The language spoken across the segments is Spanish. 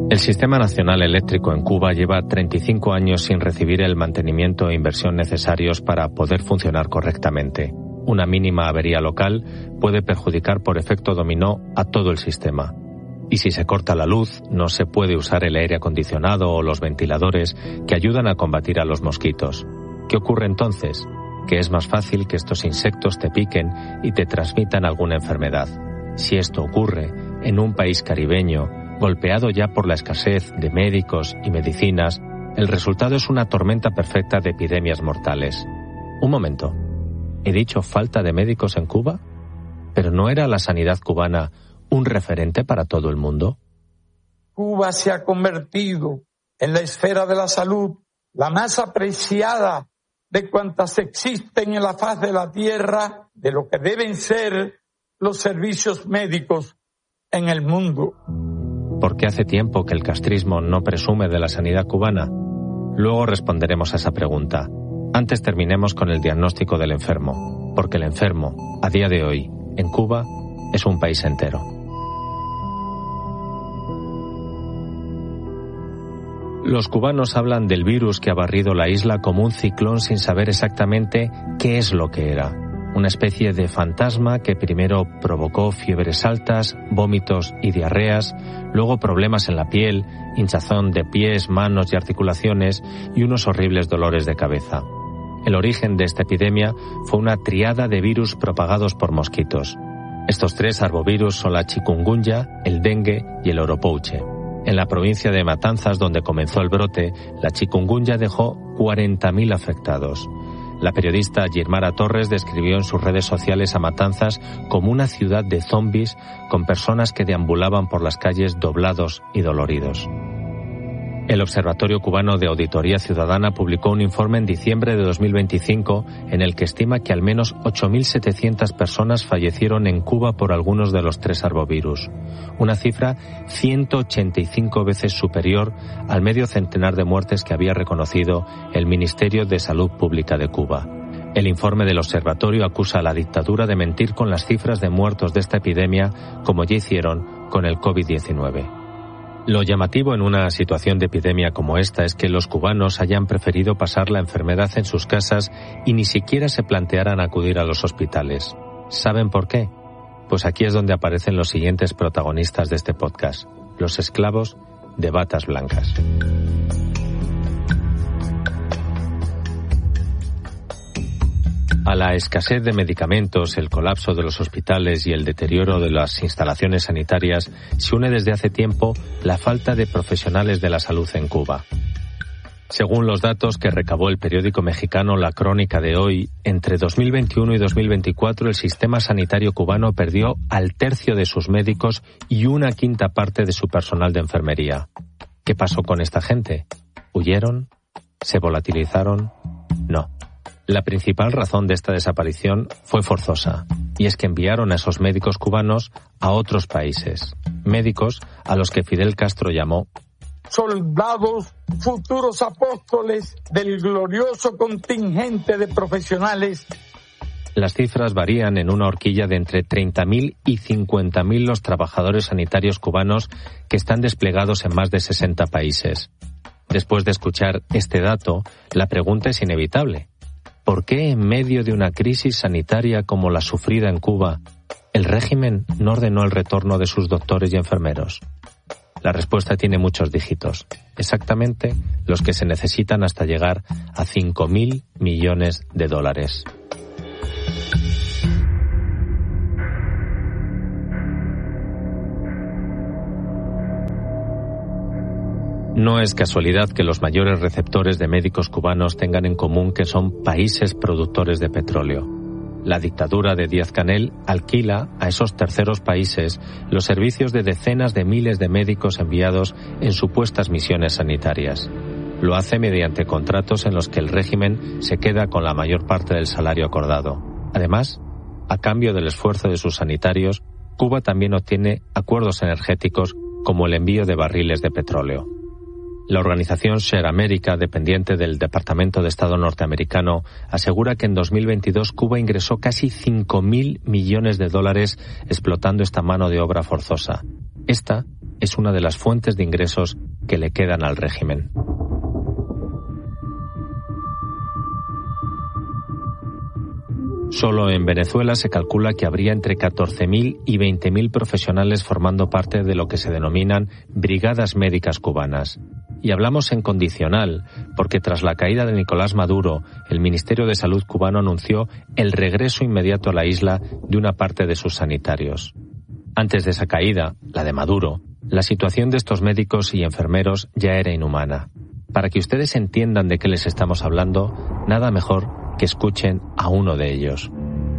El Sistema Nacional Eléctrico en Cuba lleva 35 años sin recibir el mantenimiento e inversión necesarios para poder funcionar correctamente. Una mínima avería local puede perjudicar por efecto dominó a todo el sistema. Y si se corta la luz, no se puede usar el aire acondicionado o los ventiladores que ayudan a combatir a los mosquitos. ¿Qué ocurre entonces? Que es más fácil que estos insectos te piquen y te transmitan alguna enfermedad. Si esto ocurre en un país caribeño, golpeado ya por la escasez de médicos y medicinas, el resultado es una tormenta perfecta de epidemias mortales. Un momento. ¿He dicho falta de médicos en Cuba? ¿Pero no era la sanidad cubana un referente para todo el mundo? Cuba se ha convertido en la esfera de la salud, la más apreciada de cuantas existen en la faz de la tierra, de lo que deben ser los servicios médicos en el mundo. ¿Por qué hace tiempo que el castrismo no presume de la sanidad cubana? Luego responderemos a esa pregunta. Antes terminemos con el diagnóstico del enfermo, porque el enfermo, a día de hoy, en Cuba, es un país entero. Los cubanos hablan del virus que ha barrido la isla como un ciclón sin saber exactamente qué es lo que era. Una especie de fantasma que primero provocó fiebres altas, vómitos y diarreas, luego problemas en la piel, hinchazón de pies, manos y articulaciones y unos horribles dolores de cabeza. El origen de esta epidemia fue una triada de virus propagados por mosquitos. Estos 3 arbovirus son la chikungunya, el dengue y el oropouche. En la provincia de Matanzas, donde comenzó el brote, la chikungunya dejó 40.000 afectados. La periodista Girmara Torres describió en sus redes sociales a Matanzas como una ciudad de zombies con personas que deambulaban por las calles doblados y doloridos. El Observatorio Cubano de Auditoría Ciudadana publicó un informe en diciembre de 2025 en el que estima que al menos 8.700 personas fallecieron en Cuba por algunos de los 3 arbovirus, una cifra 185 veces superior al medio centenar de muertes que había reconocido el Ministerio de Salud Pública de Cuba. El informe del observatorio acusa a la dictadura de mentir con las cifras de muertos de esta epidemia, como ya hicieron con el COVID-19. Lo llamativo en una situación de epidemia como esta es que los cubanos hayan preferido pasar la enfermedad en sus casas y ni siquiera se plantearan acudir a los hospitales. ¿Saben por qué? Pues aquí es donde aparecen los siguientes protagonistas de este podcast, los esclavos de batas blancas. A la escasez de medicamentos, el colapso de los hospitales y el deterioro de las instalaciones sanitarias se une desde hace tiempo la falta de profesionales de la salud en Cuba. Según los datos que recabó el periódico mexicano La Crónica de Hoy, entre 2021 y 2024 el sistema sanitario cubano perdió al tercio de sus médicos y una quinta parte de su personal de enfermería. ¿Qué pasó con esta gente? ¿Huyeron? ¿Se volatilizaron? No. La principal razón de esta desaparición fue forzosa, y es que enviaron a esos médicos cubanos a otros países, médicos a los que Fidel Castro llamó soldados, futuros apóstoles del glorioso contingente de profesionales. Las cifras varían en una horquilla de entre 30.000 y 50.000 los trabajadores sanitarios cubanos que están desplegados en más de 60 países. Después de escuchar este dato, la pregunta es inevitable. ¿Por qué en medio de una crisis sanitaria como la sufrida en Cuba, el régimen no ordenó el retorno de sus doctores y enfermeros? La respuesta tiene muchos dígitos, exactamente los que se necesitan hasta llegar a $5.000 millones. No es casualidad que los mayores receptores de médicos cubanos tengan en común que son países productores de petróleo. La dictadura de Díaz-Canel alquila a esos terceros países los servicios de decenas de miles de médicos enviados en supuestas misiones sanitarias. Lo hace mediante contratos en los que el régimen se queda con la mayor parte del salario acordado. Además, a cambio del esfuerzo de sus sanitarios, Cuba también obtiene acuerdos energéticos como el envío de barriles de petróleo. La organización Share America, dependiente del Departamento de Estado norteamericano, asegura que en 2022 Cuba ingresó casi $5.000 millones explotando esta mano de obra forzosa. Esta es una de las fuentes de ingresos que le quedan al régimen. Solo en Venezuela se calcula que habría entre 14.000 y 20.000 profesionales formando parte de lo que se denominan brigadas médicas cubanas. Y hablamos en condicional, porque tras la caída de Nicolás Maduro, el Ministerio de Salud cubano anunció el regreso inmediato a la isla de una parte de sus sanitarios. Antes de esa caída, la de Maduro, la situación de estos médicos y enfermeros ya era inhumana. Para que ustedes entiendan de qué les estamos hablando, nada mejor que escuchen a uno de ellos.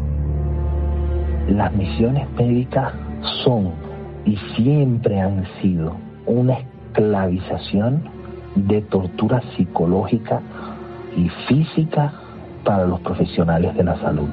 Las misiones médicas son y siempre han sido una esclavización de tortura psicológica y física para los profesionales de la salud.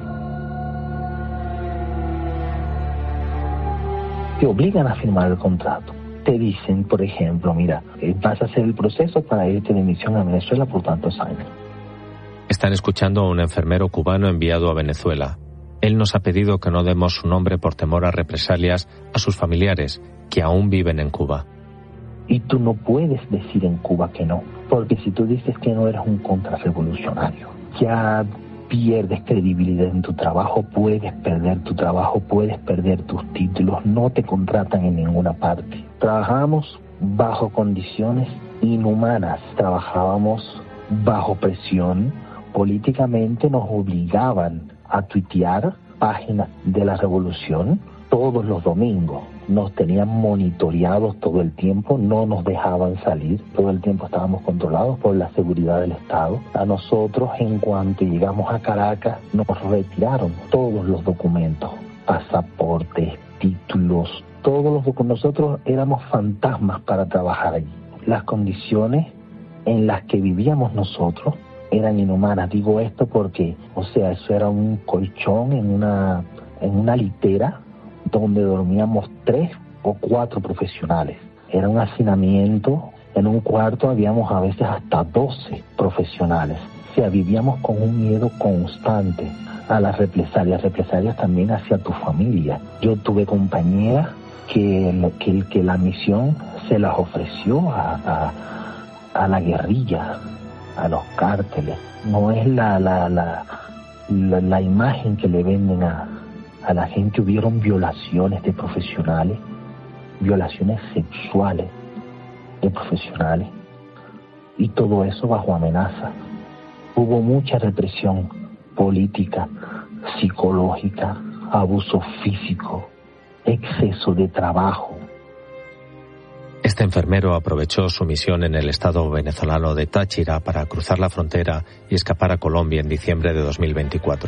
Te obligan a firmar el contrato. Te dicen, por ejemplo, mira, vas a hacer el proceso para irte de misión a Venezuela por tantos años. Están escuchando a un enfermero cubano enviado a Venezuela. Él nos ha pedido que no demos su nombre por temor a represalias a sus familiares, que aún viven en Cuba. Y tú no puedes decir en Cuba que no, porque si tú dices que no, eres un contrarrevolucionario. Ya pierdes credibilidad en tu trabajo, puedes perder tu trabajo, puedes perder tus títulos, no te contratan en ninguna parte. Trabajamos bajo condiciones inhumanas, trabajábamos bajo presión. Políticamente nos obligaban a tuitear páginas de la revolución todos los domingos. Nos tenían monitoreados todo el tiempo, no nos dejaban salir, todo el tiempo estábamos controlados por la seguridad del Estado. A nosotros, en cuanto llegamos a Caracas, nos retiraron todos los documentos, pasaportes, títulos, todos los documentos. Nosotros éramos fantasmas para trabajar allí. Las condiciones en las que vivíamos nosotros eran inhumanas. Digo esto porque, eso era un colchón en una litera donde dormíamos 3 o 4 profesionales. Era un hacinamiento. En un cuarto habíamos a veces hasta 12 profesionales. Vivíamos con un miedo constante a las represalias también hacia tu familia. Yo tuve compañeras que la misión se las ofreció a la guerrilla, a los cárteles. No es la imagen que le venden a la gente. Hubieron violaciones de profesionales, violaciones sexuales de profesionales, y todo eso bajo amenaza. Hubo mucha represión política, psicológica, abuso físico, exceso de trabajo. Este enfermero aprovechó su misión en el estado venezolano de Táchira para cruzar la frontera y escapar a Colombia en diciembre de 2024.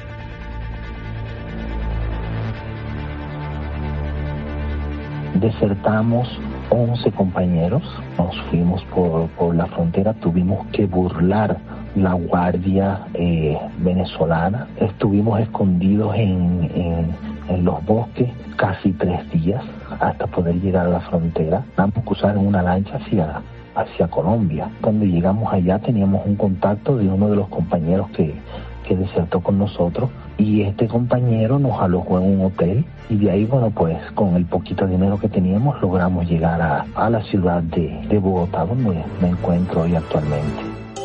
Desertamos 11 compañeros, nos fuimos por la frontera, tuvimos que burlar la guardia venezolana, estuvimos escondidos en los bosques casi 3 días hasta poder llegar a la frontera. Vamos a cruzar en una lancha hacia Colombia. Cuando llegamos allá teníamos un contacto de uno de los compañeros que desertó con nosotros, y este compañero nos alojó en un hotel, y de ahí, con el poquito dinero que teníamos logramos llegar a la ciudad de Bogotá, donde me encuentro hoy actualmente.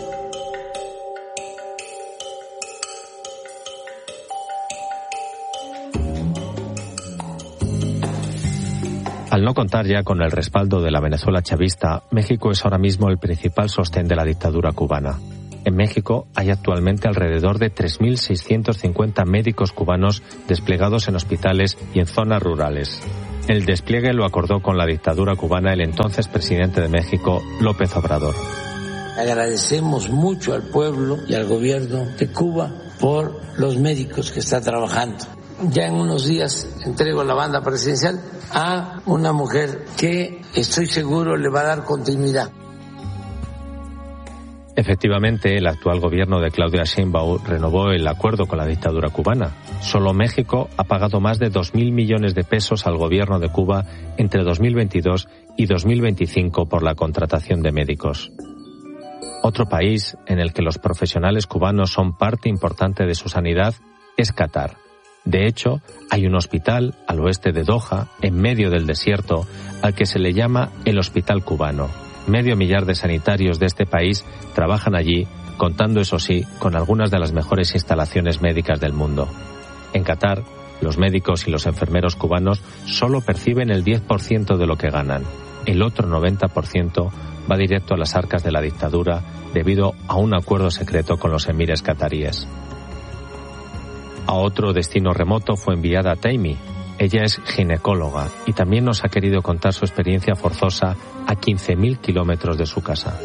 Al no contar ya con el respaldo de la Venezuela chavista, México es ahora mismo el principal sostén de la dictadura cubana. En México hay actualmente alrededor de 3.650 médicos cubanos desplegados en hospitales y en zonas rurales. El despliegue lo acordó con la dictadura cubana el entonces presidente de México, López Obrador. Agradecemos mucho al pueblo y al gobierno de Cuba por los médicos que está trabajando. Ya en unos días entrego la banda presidencial a una mujer que estoy seguro le va a dar continuidad. Efectivamente, el actual gobierno de Claudia Sheinbaum renovó el acuerdo con la dictadura cubana. Solo México ha pagado más de 2.000 millones de pesos al gobierno de Cuba entre 2022 y 2025 por la contratación de médicos. Otro país en el que los profesionales cubanos son parte importante de su sanidad es Qatar. De hecho, hay un hospital al oeste de Doha, en medio del desierto, al que se le llama el Hospital Cubano. 500,000 de sanitarios de este país trabajan allí, contando, eso sí, con algunas de las mejores instalaciones médicas del mundo. En Qatar, los médicos y los enfermeros cubanos solo perciben el 10% de lo que ganan. El otro 90% va directo a las arcas de la dictadura debido a un acuerdo secreto con los emires cataríes. A otro destino remoto fue enviada Taimi. Ella es ginecóloga y también nos ha querido contar su experiencia forzosa a 15.000 kilómetros de su casa.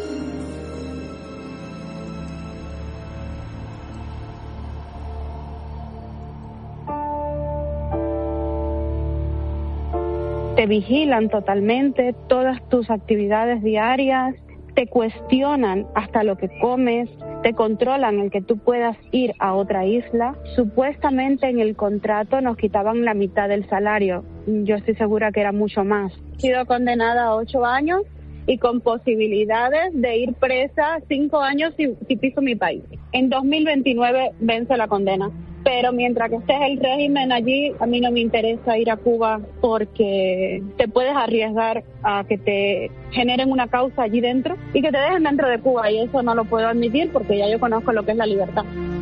Te vigilan totalmente todas tus actividades diarias, te cuestionan hasta lo que comes, te controlan el que tú puedas ir a otra isla. Supuestamente en el contrato nos quitaban la mitad del salario. Yo estoy segura que era mucho más. He sido condenada a 8 años y con posibilidades de ir presa 5 años si piso mi país. En 2029 vence la condena. Pero mientras que esté el régimen allí, a mí no me interesa ir a Cuba porque te puedes arriesgar a que te generen una causa allí dentro y que te dejen dentro de Cuba, y eso no lo puedo admitir porque ya yo conozco lo que es la libertad.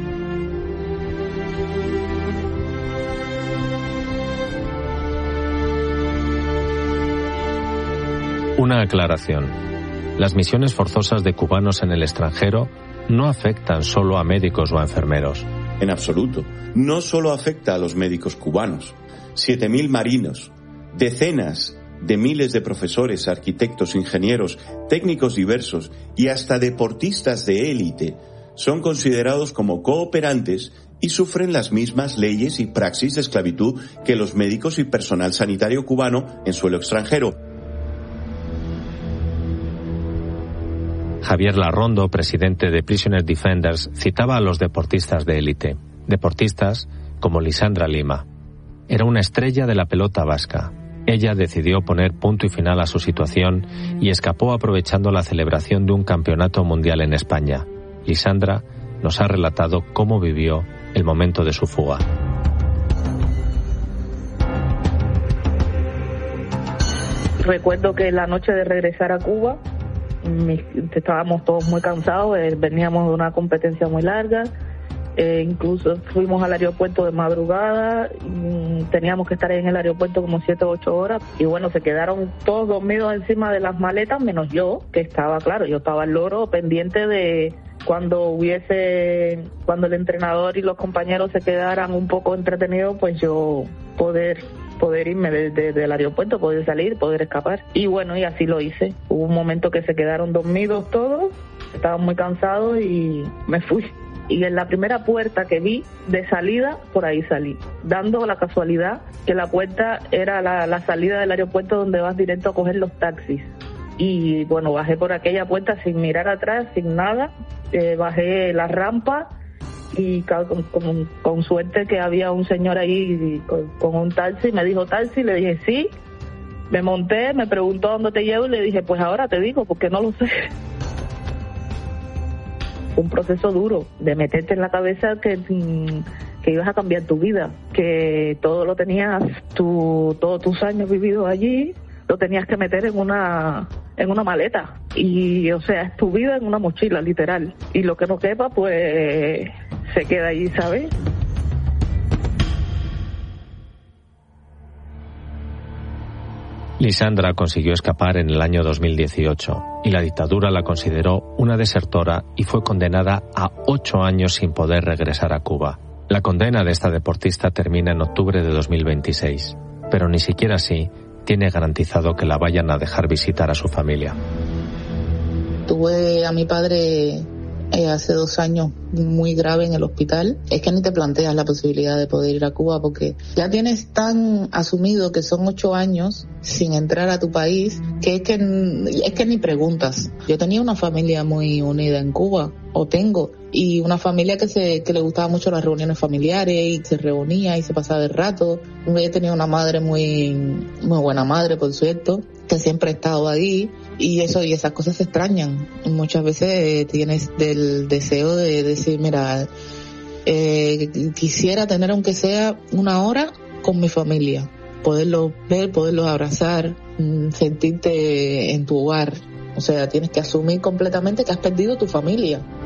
Una aclaración. Las misiones forzosas de cubanos en el extranjero no afectan solo a médicos o a enfermeros. En absoluto. No solo afecta a los médicos cubanos. 7.000 marinos, decenas de miles de profesores, arquitectos, ingenieros, técnicos diversos y hasta deportistas de élite son considerados como cooperantes y sufren las mismas leyes y praxis de esclavitud que los médicos y personal sanitario cubano en suelo extranjero. Javier Larrondo, presidente de Prisoner Defenders, citaba a los deportistas de élite. Deportistas como Lisandra Lima. Era una estrella de la pelota vasca. Ella decidió poner punto y final a su situación y escapó aprovechando la celebración de un campeonato mundial en España. Lisandra nos ha relatado cómo vivió el momento de su fuga. Recuerdo que la noche de regresar a Cuba, estábamos todos muy cansados, veníamos de una competencia muy larga, incluso fuimos al aeropuerto de madrugada, teníamos que estar en el aeropuerto como 7 o 8 horas, y bueno, se quedaron todos dormidos encima de las maletas, menos yo, que estaba, claro, yo estaba al loro, pendiente de cuando el entrenador y los compañeros se quedaran un poco entretenidos, pues yo poder irme del aeropuerto, poder salir, poder escapar. Y bueno, y así lo hice. Hubo un momento que se quedaron dormidos todos, estaban muy cansados y me fui. Y en la primera puerta que vi de salida, por ahí salí, dando la casualidad que la puerta era la salida del aeropuerto donde vas directo a coger los taxis. Y bueno, bajé por aquella puerta sin mirar atrás, sin nada, bajé la rampa y con suerte que había un señor ahí con un taxi, me dijo taxi, le dije sí, me monté, me preguntó dónde te llevo y le dije pues ahora te digo porque no lo sé. Un proceso duro de meterte en la cabeza que ibas a cambiar tu vida, que todo lo tenías, todos tus años vividos allí, lo tenías que meter en una maleta y o sea, es tu vida en una mochila literal, y lo que no quepa pues se queda allí, ¿sabes? Lisandra consiguió escapar en el año 2018 y la dictadura la consideró una desertora y fue condenada a 8 años sin poder regresar a Cuba. La condena de esta deportista termina en octubre de 2026, pero ni siquiera así tiene garantizado que la vayan a dejar visitar a su familia. Tuve a mi padre hace 2 años muy grave en el hospital. Es que ni te planteas la posibilidad de poder ir a Cuba porque ya tienes tan asumido que son 8 años sin entrar a tu país que es que ni preguntas. Yo tenía una familia muy unida en Cuba, o tengo, y una familia que le gustaba mucho las reuniones familiares y se reunía y se pasaba el rato. Yo tenía una madre muy buena madre, por cierto, que siempre ha estado ahí, y esas cosas se extrañan. Muchas veces tienes del deseo de decir, mira, quisiera tener aunque sea una hora con mi familia, poderlos ver, poderlos abrazar, sentirte en tu hogar. O sea, tienes que asumir completamente que has perdido tu familia.